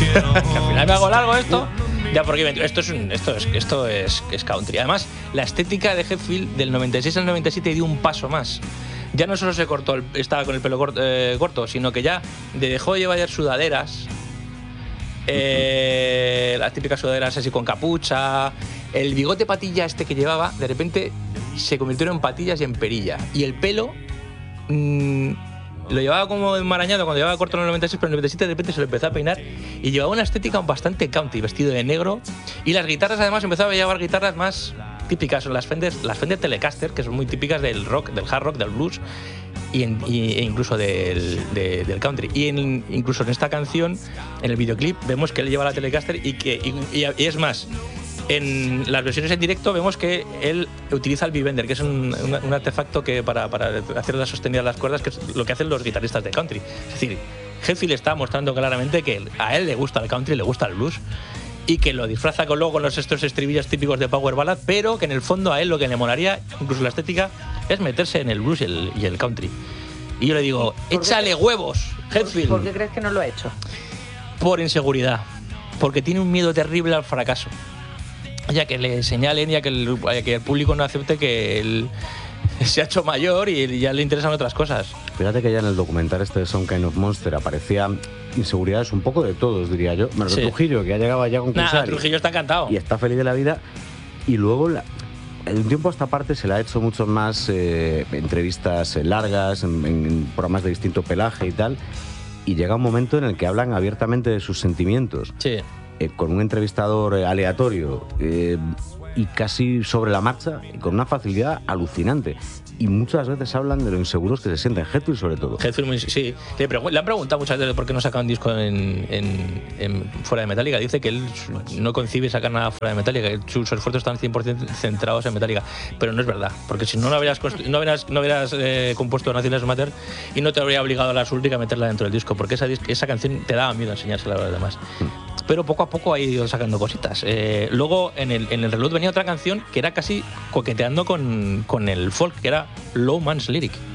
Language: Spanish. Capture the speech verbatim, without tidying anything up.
Al final me hago largo esto. Ya, porque esto es, un, esto, es, esto es, es country. Además, la estética de Hetfield del noventa y seis al noventa y siete dio un paso más. Ya no solo se cortó, el, estaba con el pelo corto, eh, corto, sino que ya dejó de llevar sudaderas, eh, las típicas sudaderas así con capucha, el bigote patilla este que llevaba, de repente se convirtieron en patillas y en perilla. Y el pelo mmm, lo llevaba como enmarañado cuando llevaba corto en el noventa y seis, pero en el noventa y siete de repente se lo empezó a peinar y llevaba una estética bastante country, vestido de negro. Y las guitarras, además, empezaba a llevar guitarras más típicas, son las Fender, las Fender Telecaster, que son muy típicas del rock, del hard rock, del blues y, en, y e incluso del, de, del country. Y en, incluso en esta canción, en el videoclip, vemos que él lleva la Telecaster y que y, y, y es más, en las versiones en directo vemos que él utiliza el B-Bender, que es un, un, un artefacto que para, para hacer la sostenida de las cuerdas, que es lo que hacen los guitarristas de country. Es decir, Hetfield está mostrando claramente que a él le gusta el country, le gusta el blues, y que lo disfraza con, luego con los, estos estribillos típicos de power ballad, pero que en el fondo a él lo que le molaría, incluso la estética, es meterse en el blues y el, y el country. Y yo le digo, échale huevos, Hetfield. ¿Por qué crees que no lo ha hecho? Por inseguridad, porque tiene un miedo terrible al fracaso. Ya que le señalen, ya que el, que el público no acepte que él se ha hecho mayor y ya le interesan otras cosas. Fíjate que ya en el documental este de Some Kind of Monster aparecía inseguridades un poco de todos, diría yo. Menos sí. Trujillo, que ya llegaba ya a concursar. Nah, Trujillo está encantado. Y está feliz de la vida. Y luego, la, de un tiempo a esta parte, se le ha hecho mucho más eh, entrevistas largas, en, en programas de distinto pelaje y tal. Y llega un momento en el que hablan abiertamente de sus sentimientos. Sí. Eh, con un entrevistador eh, aleatorio eh, y casi sobre la marcha y con una facilidad alucinante. Y muchas veces hablan de lo inseguros que se sienten, Hetfield sobre todo. Hetfield, sí. Le, le han preguntado muchas veces por qué no saca un disco en, en, en fuera de Metallica. Dice que él no concibe sacar nada fuera de Metallica, que sus esfuerzos están cien por ciento centrados en Metallica. Pero no es verdad, porque si no, no habrías, no habrías, no habrías eh, compuesto Naciones Matter y no te habría obligado a la Súltica a meterla dentro del disco, porque esa, esa canción te daba miedo enseñársela a los demás. Mm. Pero poco a poco ha ido sacando cositas. Eh, luego en el, en el reloj venía otra canción que era casi coqueteando con, con el folk, que era Low Man's Lyric.